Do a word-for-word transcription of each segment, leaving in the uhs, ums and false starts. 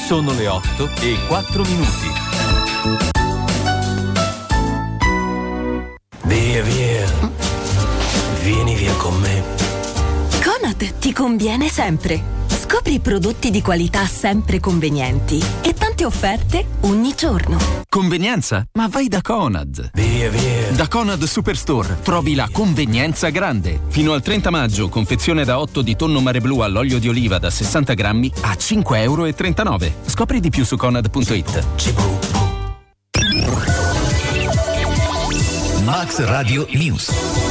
Sono le otto e quattro minuti. Via, via. Vieni via con me. Conad ti conviene sempre. Scopri prodotti di qualità sempre convenienti e tante offerte ogni giorno. Convenienza? Ma vai da Conad. Via, via. Da Conad Superstore trovi la convenienza grande. Fino al trenta maggio, confezione da otto di tonno mare blu all'olio di oliva da sessanta grammi a cinque e trentanove euro. Scopri di più su conad punto it. Max Radio News.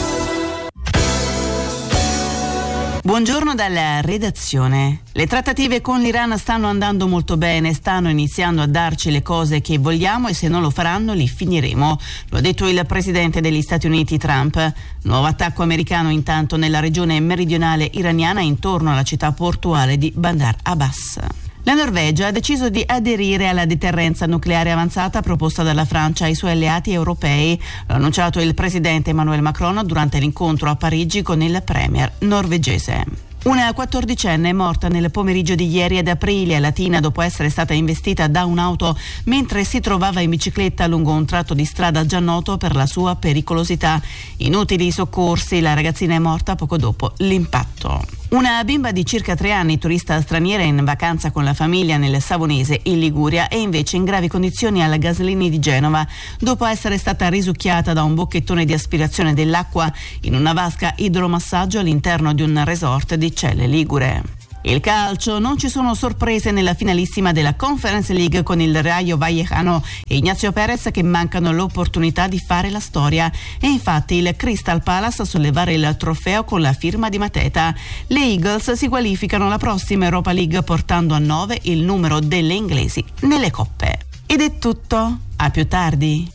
Buongiorno dalla redazione. Le trattative con l'Iran stanno andando molto bene, stanno iniziando a darci le cose che vogliamo e se non lo faranno li finiremo. Lo ha detto il presidente degli Stati Uniti Trump. Nuovo attacco americano intanto nella regione meridionale iraniana intorno alla città portuale di Bandar Abbas. La Norvegia ha deciso di aderire alla deterrenza nucleare avanzata proposta dalla Francia ai suoi alleati europei. L'ha annunciato il presidente Emmanuel Macron durante l'incontro a Parigi con il premier norvegese. Una quattordicenne è morta nel pomeriggio di ieri ad Aprilia Latina dopo essere stata investita da un'auto mentre si trovava in bicicletta lungo un tratto di strada già noto per la sua pericolosità. Inutili soccorsi, la ragazzina è morta poco dopo l'impatto. Una bimba di circa tre anni, turista straniera in vacanza con la famiglia nel Savonese in Liguria, è invece in gravi condizioni alla Gaslini di Genova dopo essere stata risucchiata da un bocchettone di aspirazione dell'acqua in una vasca idromassaggio all'interno di un resort di Celle Ligure. Il calcio, non ci sono sorprese nella finalissima della Conference League con il Rayo Vallecano e Ignacio Perez che mancano l'opportunità di fare la storia. E infatti il Crystal Palace a sollevare il trofeo con la firma di Mateta. Le Eagles si qualificano alla prossima Europa League portando a nove il numero delle inglesi nelle coppe. Ed è tutto, a più tardi.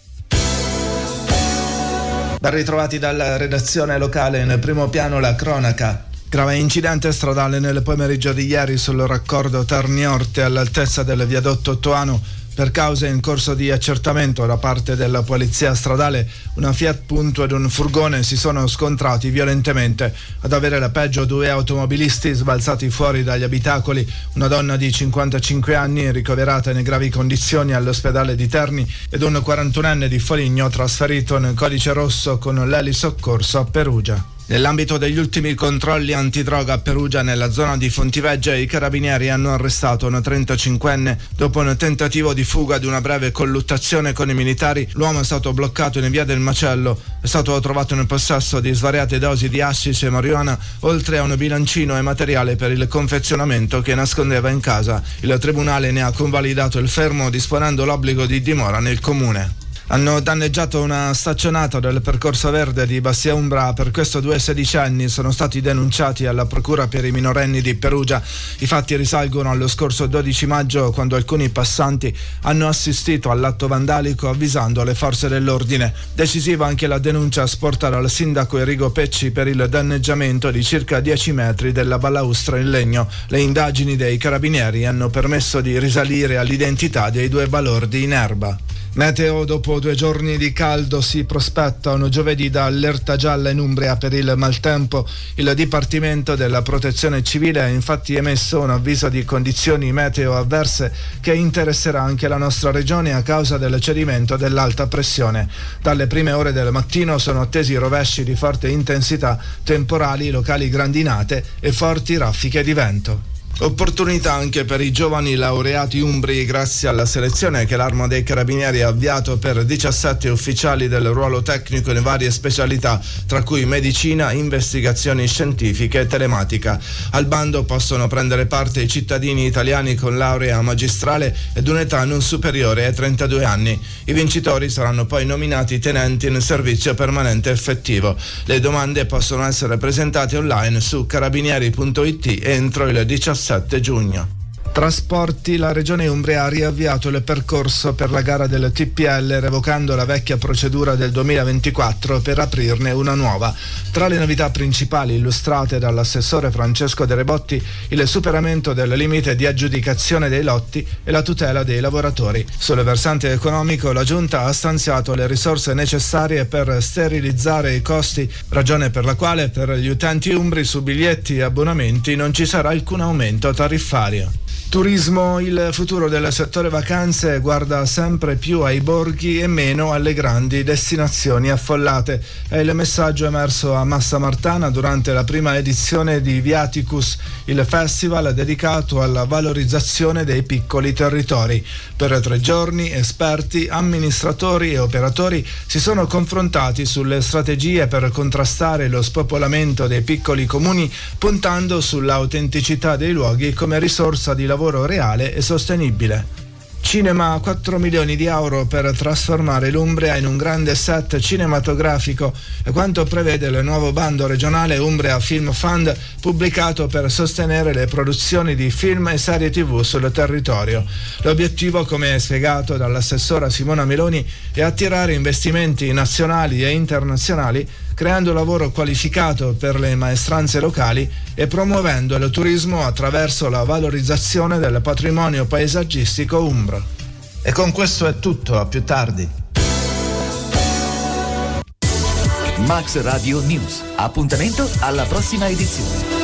Ben ritrovati dalla redazione locale, nel primo piano la cronaca. Grave incidente stradale nel pomeriggio di ieri sul raccordo Terni-Orte all'altezza del viadotto Toano. Per cause in corso di accertamento da parte della polizia stradale, una Fiat Punto ed un furgone si sono scontrati violentemente. Ad avere la peggio due automobilisti sbalzati fuori dagli abitacoli, una donna di cinquantacinque anni ricoverata in gravi condizioni all'ospedale di Terni ed un quarantunenne di Foligno trasferito in codice rosso con l'elisoccorso a Perugia. Nell'ambito degli ultimi controlli antidroga a Perugia, nella zona di Fontiveggia, i carabinieri hanno arrestato un trentacinquenne. Dopo un tentativo di fuga di una breve colluttazione con i militari, l'uomo è stato bloccato in via del Macello. È stato trovato in possesso di svariate dosi di hashish e marijuana, oltre a un bilancino e materiale per il confezionamento che nascondeva in casa. Il tribunale ne ha convalidato il fermo, disponendo l'obbligo di dimora nel comune. Hanno danneggiato una staccionata del percorso verde di Bastia Umbra, per questo due sedicenni sono stati denunciati alla procura per i minorenni di Perugia. I fatti risalgono allo scorso dodici maggio, quando alcuni passanti hanno assistito all'atto vandalico avvisando le forze dell'ordine. Decisiva anche la denuncia sporta dal sindaco Enrico Pecci per il danneggiamento di circa dieci metri della balaustra in legno. Le indagini dei carabinieri hanno permesso di risalire all'identità dei due balordi in erba. Meteo: dopo due giorni di caldo si prospetta un giovedì da allerta gialla in Umbria per il maltempo. Il Dipartimento della Protezione Civile ha infatti emesso un avviso di condizioni meteo avverse che interesserà anche la nostra regione a causa del cedimento dell'alta pressione. Dalle prime ore del mattino sono attesi rovesci di forte intensità, temporali, locali grandinate e forti raffiche di vento. Opportunità anche per i giovani laureati umbri grazie alla selezione che l'Arma dei Carabinieri ha avviato per diciassette ufficiali del ruolo tecnico in varie specialità, tra cui medicina, investigazioni scientifiche e telematica. Al bando possono prendere parte i cittadini italiani con laurea magistrale ed un'età non superiore ai trentadue anni. I vincitori saranno poi nominati tenenti in servizio permanente effettivo. Le domande possono essere presentate online su carabinieri punto it entro il diciassette giugno. Trasporti: la Regione Umbria ha riavviato il percorso per la gara del T P L, revocando la vecchia procedura del duemilaventiquattro per aprirne una nuova. Tra le novità principali illustrate dall'assessore Francesco De Rebotti, il superamento del limite di aggiudicazione dei lotti e la tutela dei lavoratori. Sul versante economico, la Giunta ha stanziato le risorse necessarie per sterilizzare i costi, ragione per la quale per gli utenti umbri su biglietti e abbonamenti non ci sarà alcun aumento tariffario. Turismo, il futuro del settore vacanze guarda sempre più ai borghi e meno alle grandi destinazioni affollate. È il messaggio emerso a Massamartana durante la prima edizione di Viaticus, il festival dedicato alla valorizzazione dei piccoli territori. Per tre giorni esperti, amministratori e operatori si sono confrontati sulle strategie per contrastare lo spopolamento dei piccoli comuni, puntando sull'autenticità dei luoghi come risorsa di lavoro reale e sostenibile. Cinema, quattro milioni di euro per trasformare l'Umbria in un grande set cinematografico, è quanto prevede il nuovo bando regionale Umbria Film Fund, pubblicato per sostenere le produzioni di film e serie tv sul territorio. L'obiettivo, come spiegato dall'assessora Simona Meloni, è attirare investimenti nazionali e internazionali, creando lavoro qualificato per le maestranze locali e promuovendo il turismo attraverso la valorizzazione del patrimonio paesaggistico umbro. E con questo è tutto, a più tardi. Max Radio News. Appuntamento alla prossima edizione.